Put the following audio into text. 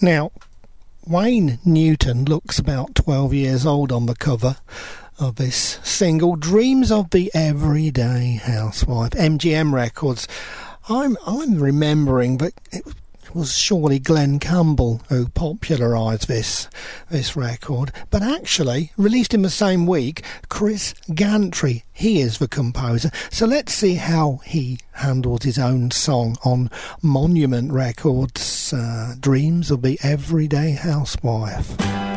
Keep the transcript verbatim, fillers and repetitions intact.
Now, Wayne Newton looks about twelve years old on the cover of this single, Dreams of the Everyday Housewife, M G M Records. I'm I'm remembering, but it was surely Glenn Campbell who popularised this this record. But actually, released in the same week, Chris Gantry, he is the composer. So let's see how he handles his own song on Monument Records, uh, Dreams of the Everyday Housewife.